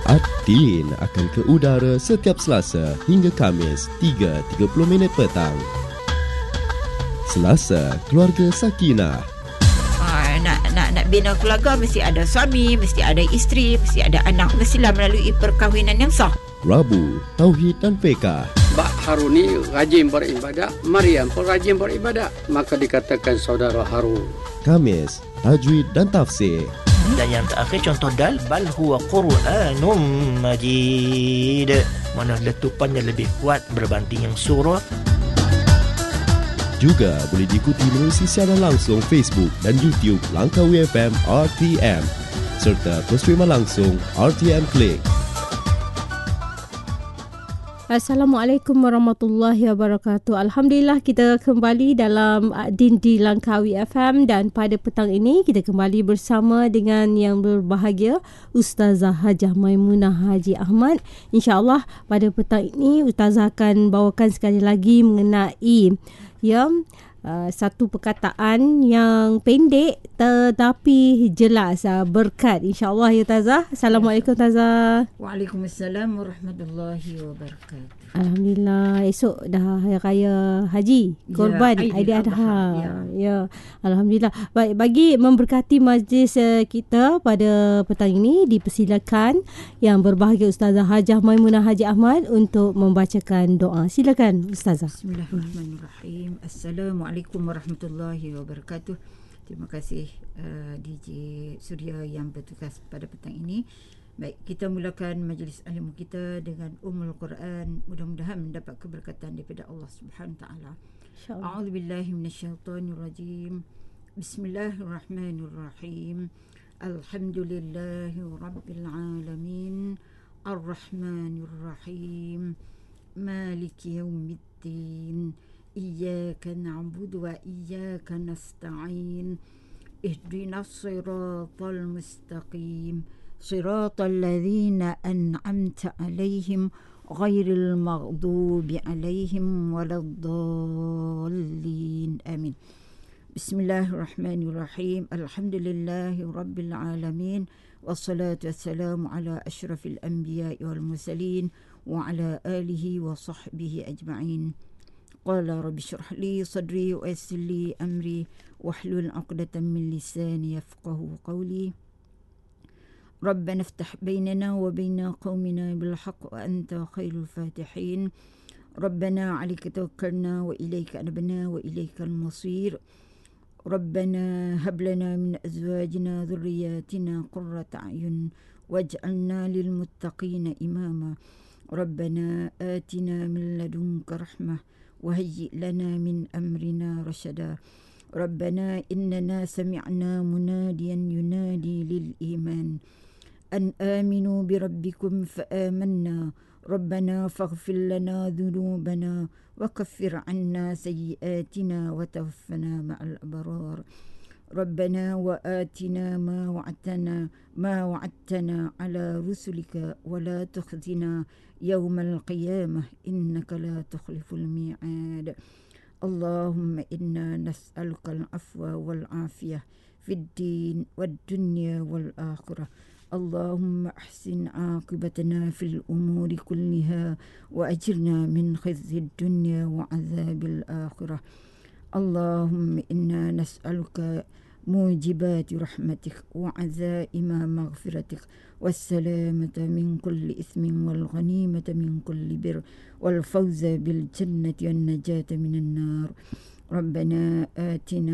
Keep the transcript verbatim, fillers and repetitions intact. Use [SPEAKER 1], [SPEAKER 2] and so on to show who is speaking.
[SPEAKER 1] Adin akan ke udara setiap Selasa hingga Khamis tiga tiga puluh minit petang. Selasa, Keluarga Sakinah.
[SPEAKER 2] Ha, nak nak nak bina keluarga mesti ada suami, mesti ada isteri, mesti ada anak, mestilah melalui perkahwinan yang sah.
[SPEAKER 1] Rabu, Tauhid dan Fiqh.
[SPEAKER 3] Mbak Haruni rajin beribadat, Maryam pun rajin beribadat, maka dikatakan saudara Harun.
[SPEAKER 1] Khamis, Tajwid dan Tafsir.
[SPEAKER 4] Dan yang terakhir contoh dal, bal huwa Qur'anum Majid, mana letupannya lebih kuat berbanding yang surah.
[SPEAKER 1] Juga boleh diikuti melalui siaran langsung Facebook dan YouTube Langkawi F M R T M serta persekitaran langsung R T M Click.
[SPEAKER 5] Assalamualaikum warahmatullahi wabarakatuh. Alhamdulillah kita kembali dalam Adin di Langkawi F M, dan pada petang ini kita kembali bersama dengan yang berbahagia Ustazah Hajah Maimunah Haji Ahmad. InsyaAllah pada petang ini Ustazah akan bawakan sekali lagi mengenai ya Uh, satu perkataan yang pendek tetapi jelas, uh, berkat insya-Allah ya Ustazah. Assalamualaikum Ustazah.
[SPEAKER 2] Waalaikumsalam warahmatullahi wabarakatuh.
[SPEAKER 5] Alhamdulillah, esok dah Hari Raya Haji Korban
[SPEAKER 2] ya,
[SPEAKER 5] Aidiladha.
[SPEAKER 2] Ya.
[SPEAKER 5] ya, alhamdulillah. Baik, bagi memberkati majlis uh, kita pada petang ini, dipersilakan yang berbahagia Ustazah Hajah Maimunah Haji Ahmad untuk membacakan doa. Silakan Ustazah.
[SPEAKER 2] Bismillahirrahmanirrahim. Assalamualaikum warahmatullahi wabarakatuh. Terima kasih uh, D J Surya yang bertugas pada petang ini. Baik, kita mulakan majlis ilmu kita dengan Ummul Quran. Mudah-mudahan mendapat keberkatan daripada Allah Subhanahu wa taala. Insyaallah. A'udzubillahi minasyaitonirrajim. Bismillahirrahmanirrahim. Alhamdulillahi rabbil alamin. Arrahmanirrahim. Maliki yaumiddin. Iyyaka na'budu wa iyyaka nasta'in. Ihdinas siratal mustaqim. صراط الذين أنعمت عليهم غير المغضوب عليهم ولا الضالين آمين. بسم الله الرحمن الرحيم. الحمد لله رب العالمين والصلاة والسلام على أشرف الأنبياء والمرسلين وعلى آله وصحبه أجمعين. قال رب اشرح لي صدري ويسر لي أمري واحلل عقدة من لساني يفقهوا قولي. ربنا افتح بيننا وبين قومنا بالحق وأنت خير الفاتحين. ربنا عليك توكلنا وإليك أنبنا وإليك المصير. ربنا هب لنا من أزواجنا ذرياتنا قرة أعين واجعلنا للمتقين إماما. ربنا آتنا من لدنك رحمة وهيئ لنا من أمرنا رشدا. ربنا إننا سمعنا مناديا ينادي للإيمان أن آمنوا بربكم فآمنا. ربنا فاغفر لنا ذنوبنا وكفر عنا سيئاتنا وتوفنا مع الأبرار. ربنا وآتنا ما وعدتنا ما وعدتنا على رسلك ولا تخزنا يوم القيامة إنك لا تخلف الميعاد. اللهم إنا نسألك العفو والعافية في الدين والدنيا والآخرة. اللهم أحسن عاقبتنا في الأمور كلها وأجرنا من خزي الدنيا وعذاب الآخرة. اللهم إنا نسألك موجبات رحمتك وعزائم مغفرتك والسلامة من كل إثم والغنيمة من كل بر والفوز بالجنة والنجاة من النار. ربنا آتنا